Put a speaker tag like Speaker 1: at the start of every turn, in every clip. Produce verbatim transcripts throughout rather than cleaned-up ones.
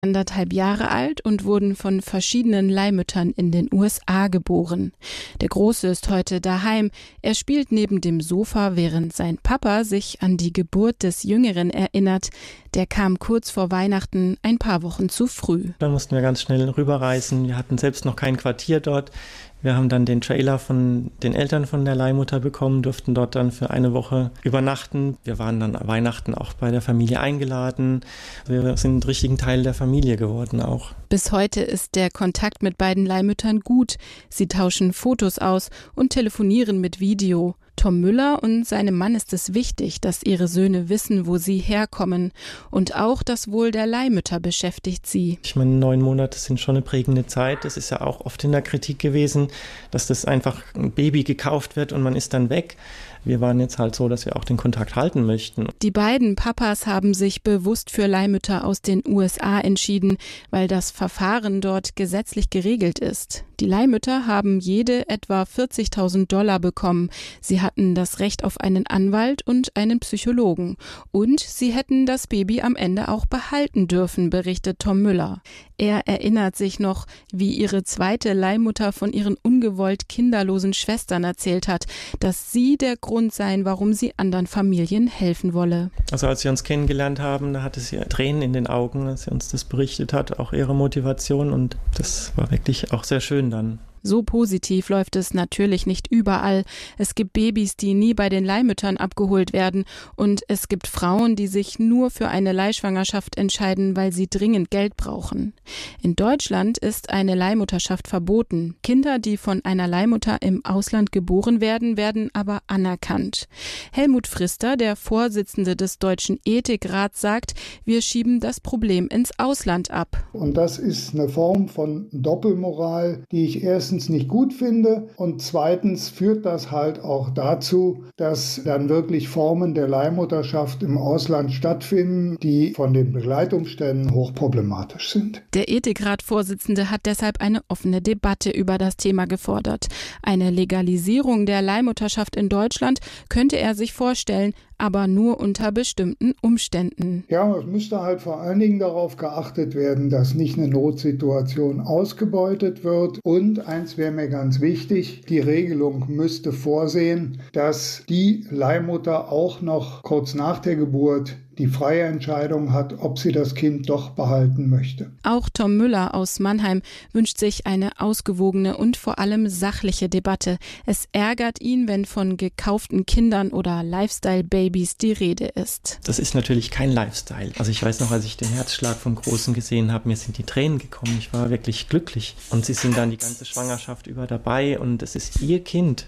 Speaker 1: anderthalb Jahre alt und wurden von verschiedenen Leihmüttern in den U S A geboren. Der Große ist heute daheim. Er spielt neben dem Sofa, während sein Papa sich an die Geburt des Jüngeren erinnert. Der kam kurz vor Weihnachten, ein paar Wochen zu früh.
Speaker 2: Dann mussten wir ganz schnell rüberreisen. Wir hatten selbst noch kein Quartier dort. Wir haben dann den Trailer von den Eltern von der Leihmutter bekommen, durften dort dann für eine Woche übernachten. Wir waren dann Weihnachten auch bei der Familie eingeladen. Wir sind ein richtigen Teil der Familie geworden auch.
Speaker 1: Bis heute ist der Kontakt mit beiden Leihmüttern gut. Sie tauschen Fotos aus und telefonieren mit Video. Tom Müller und seinem Mann ist es wichtig, dass ihre Söhne wissen, wo sie herkommen. Und auch das Wohl der Leihmütter beschäftigt sie.
Speaker 2: Ich meine, neun Monate sind schon eine prägende Zeit. Das ist ja auch oft in der Kritik gewesen, dass das einfach ein Baby gekauft wird und man ist dann weg. Wir waren jetzt halt so, dass wir auch den Kontakt halten möchten.
Speaker 1: Die beiden Papas haben sich bewusst für Leihmütter aus den U S A entschieden, weil das Verfahren dort gesetzlich geregelt ist. Die Leihmütter haben jede etwa vierzigtausend Dollar bekommen. Sie hatten das Recht auf einen Anwalt und einen Psychologen. Und sie hätten das Baby am Ende auch behalten dürfen, berichtet Tom Müller. Er erinnert sich noch, wie ihre zweite Leihmutter von ihren ungewollt kinderlosen Schwestern erzählt hat, dass sie der Grund seien, warum sie anderen Familien helfen wolle.
Speaker 2: Also als wir uns kennengelernt haben, da hatte sie Tränen in den Augen, als sie uns das berichtet hat, auch ihre Motivation, und das war wirklich auch sehr schön dann.
Speaker 1: So positiv läuft es natürlich nicht überall. Es gibt Babys, die nie bei den Leihmüttern abgeholt werden, und es gibt Frauen, die sich nur für eine Leihschwangerschaft entscheiden, weil sie dringend Geld brauchen. In Deutschland ist eine Leihmutterschaft verboten. Kinder, die von einer Leihmutter im Ausland geboren werden, werden aber anerkannt. Helmut Frister, der Vorsitzende des Deutschen Ethikrats, sagt, wir schieben das Problem ins Ausland ab.
Speaker 3: Und das ist eine Form von Doppelmoral, die ich erst nicht gut finde, und zweitens führt das halt auch dazu, dass dann wirklich Formen der Leihmutterschaft im Ausland stattfinden, die von den Begleitumständen hochproblematisch sind.
Speaker 1: Der Ethikrat-Vorsitzende hat deshalb eine offene Debatte über das Thema gefordert. Eine Legalisierung der Leihmutterschaft in Deutschland könnte er sich vorstellen, aber nur unter bestimmten Umständen.
Speaker 3: Ja, es müsste halt vor allen Dingen darauf geachtet werden, dass nicht eine Notsituation ausgebeutet wird. Und eins wäre mir ganz wichtig, die Regelung müsste vorsehen, dass die Leihmutter auch noch kurz nach der Geburt die freie Entscheidung hat, ob sie das Kind doch behalten möchte.
Speaker 1: Auch Tom Müller aus Mannheim wünscht sich eine ausgewogene und vor allem sachliche Debatte. Es ärgert ihn, wenn von gekauften Kindern oder Lifestyle-Babys die Rede ist.
Speaker 2: Das ist natürlich kein Lifestyle. Also ich weiß noch, als ich den Herzschlag vom Großen gesehen habe, mir sind die Tränen gekommen. Ich war wirklich glücklich. Und sie sind dann die ganze Schwangerschaft über dabei und es ist ihr Kind.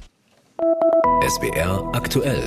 Speaker 4: S W R aktuell.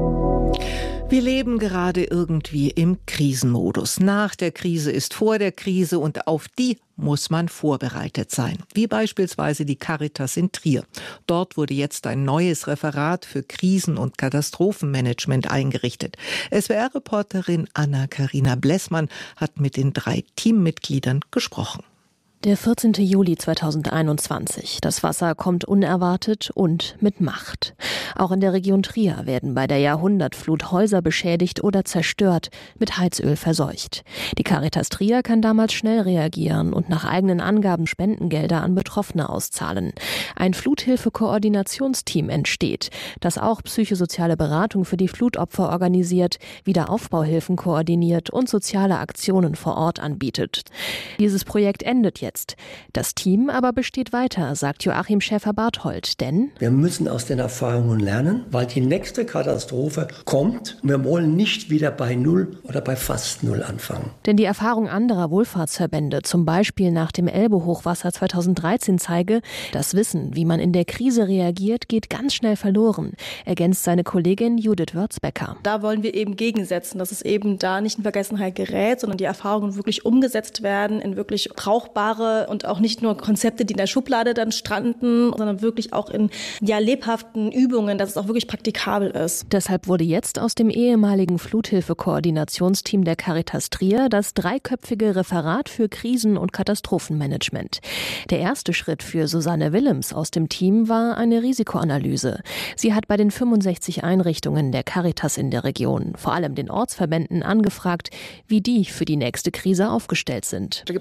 Speaker 5: Wir leben gerade irgendwie im Krisenmodus. Nach der Krise ist vor der Krise, und auf die muss man vorbereitet sein. Wie beispielsweise die Caritas in Trier. Dort wurde jetzt ein neues Referat für Krisen- und Katastrophenmanagement eingerichtet. S W R-Reporterin Anna-Karina Blessmann hat mit den drei Teammitgliedern gesprochen.
Speaker 6: Der vierzehnte Juli zweitausendeinundzwanzig. Das Wasser kommt unerwartet und mit Macht. Auch in der Region Trier werden bei der Jahrhundertflut Häuser beschädigt oder zerstört, mit Heizöl verseucht. Die Caritas Trier kann damals schnell reagieren und nach eigenen Angaben Spendengelder an Betroffene auszahlen. Ein Fluthilfe-Koordinationsteam entsteht, das auch psychosoziale Beratung für die Flutopfer organisiert, Wiederaufbauhilfen koordiniert und soziale Aktionen vor Ort anbietet. Dieses Projekt endet jetzt. Das Team aber besteht weiter, sagt Joachim Schäfer-Barthold, denn
Speaker 7: wir müssen aus den Erfahrungen lernen, weil die nächste Katastrophe kommt. Wir wollen nicht wieder bei Null oder bei fast Null anfangen.
Speaker 6: Denn die Erfahrung anderer Wohlfahrtsverbände, zum Beispiel nach dem Elbe-Hochwasser zweitausenddreizehn, zeige, das Wissen, wie man in der Krise reagiert, geht ganz schnell verloren, ergänzt seine Kollegin Judith Würzbecker.
Speaker 8: Da wollen wir eben gegensetzen, dass es eben da nicht in Vergessenheit gerät, sondern die Erfahrungen wirklich umgesetzt werden in wirklich brauchbare machbare und auch nicht nur Konzepte, die in der Schublade dann standen, sondern wirklich auch in ja, lebhaften Übungen, dass es auch wirklich praktikabel ist.
Speaker 6: Deshalb wurde jetzt aus dem ehemaligen Fluthilfe-Koordinationsteam der Caritas Trier das dreiköpfige Referat für Krisen- und Katastrophenmanagement. Der erste Schritt für Susanne Willems aus dem Team war eine Risikoanalyse. Sie hat bei den fünfundsechzig Einrichtungen der Caritas in der Region, vor allem den Ortsverbänden, angefragt, wie die für die nächste Krise aufgestellt sind.
Speaker 9: Da gibt